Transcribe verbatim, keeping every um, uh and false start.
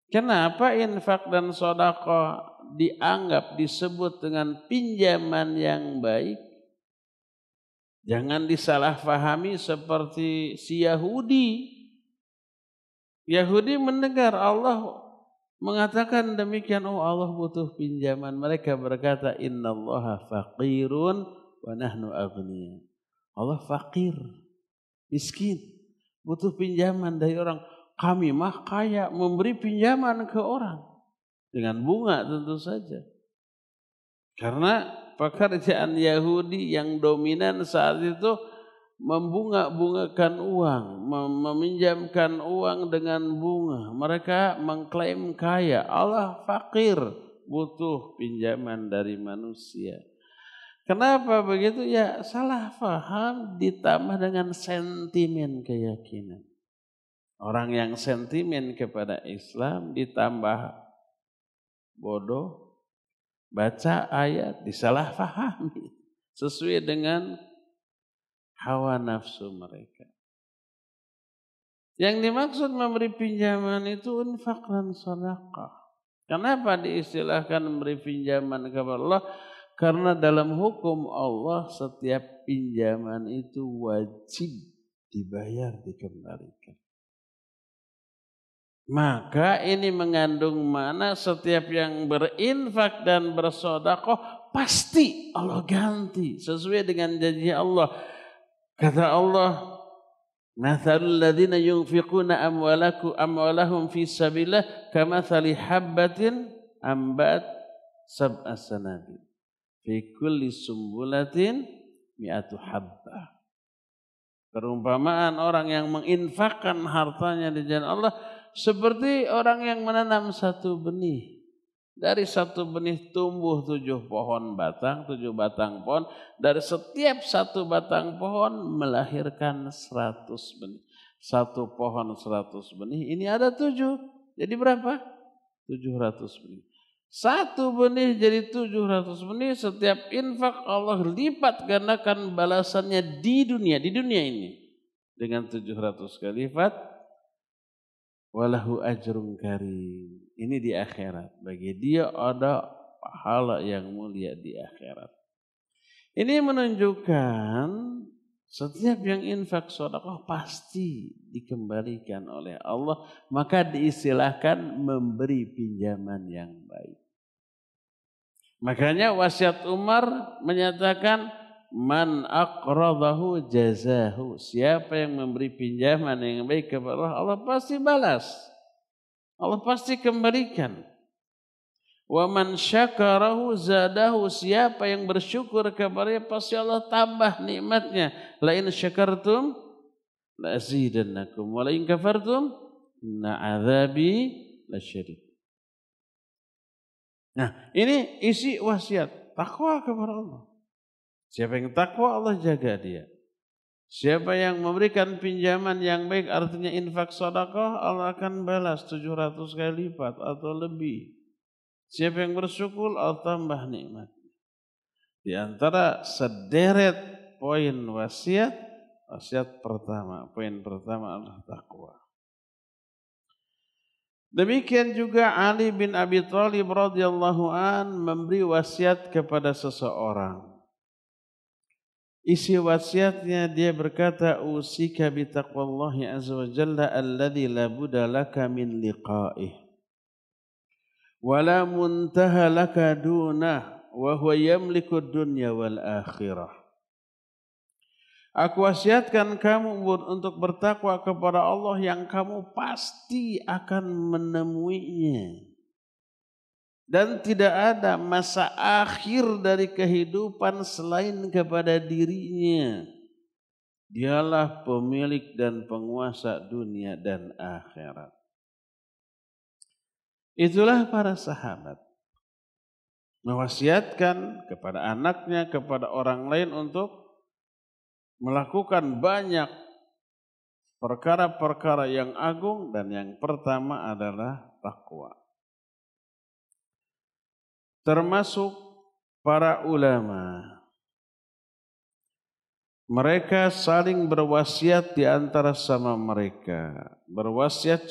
Kenapa infak dan sedekah dianggap disebut dengan pinjaman yang baik? Jangan disalahfahami seperti si Yahudi. Yahudi mendengar Allah mengatakan demikian, oh Allah butuh pinjaman. Mereka berkata, innallaha faqirun wa nahnu aghniya. Allah fakir, miskin, butuh pinjaman dari orang. Kami mah kaya, memberi pinjaman ke orang dengan bunga tentu saja. Karena pekerjaan Yahudi yang dominan saat itu membunga-bungakan uang, meminjamkan uang dengan bunga. Mereka mengklaim kaya. Allah fakir, butuh pinjaman dari manusia. Kenapa begitu? Ya salah faham ditambah dengan sentimen keyakinan. Orang yang sentimen kepada Islam ditambah bodoh, baca ayat disalahfahami sesuai dengan hawa nafsu mereka. Yang dimaksud memberi pinjaman itu infak dan sedekah. Kenapa diistilahkan memberi pinjaman kepada Allah? Karena dalam hukum Allah setiap pinjaman itu wajib dibayar, dikembalikan. Maka ini mengandung mana setiap yang berinfak dan bersedekah pasti Allah ganti sesuai dengan janji Allah. Kata Allah, "Mathalul ladzina yunfiquna amwalakum amwalahum fi sabilillah kamathali habbatin ambat sab'a sanabil fi kulli sumbulatin mi'atu habbah." Perumpamaan orang yang menginfakkan hartanya di jalan Allah seperti orang yang menanam satu benih. Dari satu benih tumbuh tujuh pohon batang, tujuh batang pohon. Dari setiap satu batang pohon melahirkan seratus benih. Satu pohon seratus benih, ini ada tujuh. Jadi berapa? Tujuh ratus benih. Satu benih jadi tujuh ratus benih. Setiap infak Allah lipat gandakan balasannya di dunia. Di dunia ini. Dengan tujuh ratus kali lipat. Walahu ajrun karim. Ini di akhirat. Bagi dia ada pahala yang mulia di akhirat. Ini menunjukkan setiap yang infak sedekah pasti dikembalikan oleh Allah. Maka diistilahkan memberi pinjaman yang baik. Makanya wasiat Umar menyatakan man aqradahu jazahu. Siapa yang memberi pinjaman yang baik kepada Allah, Allah pasti balas. Allah pasti kembalikan. Wa man syakarahu zadahu. Siapa yang bersyukur kepadanya pasti Allah tambah nikmatnya. La in syakartum la azidannakum wa la in kafartum inna adzabi lasyadid. Nah, ini isi wasiat takwa kepada Allah. Siapa yang takwa Allah jaga dia. Siapa yang memberikan pinjaman yang baik artinya infak sedekah Allah akan balas tujuh ratus kali lipat atau lebih. Siapa yang bersyukur Allah tambah nikmat. Di antara sederet poin wasiat, wasiat pertama, poin pertama adalah takwa. Demikian juga Ali bin Abi Thalib radhiyallahu an memberi wasiat kepada seseorang. Isi wasiatnya dia berkata, usika bi taqwallahi azza wa jalla alladzi la budda laka min liqa'ih wa la muntaha laka dunah wa huwa yamliku dunya wal akhirah. Aku wasiatkan kamu untuk bertakwa kepada Allah yang kamu pasti akan menemuinya. Dan tidak ada masa akhir dari kehidupan selain kepada dirinya. Dialah pemilik dan penguasa dunia dan akhirat. Itulah para sahabat. Mewasiatkan kepada anaknya, kepada orang lain untuk melakukan banyak perkara-perkara yang agung. Dan yang pertama adalah takwa. Termasuk para ulama. Mereka saling berwasiat di antara sama mereka. Berwasiat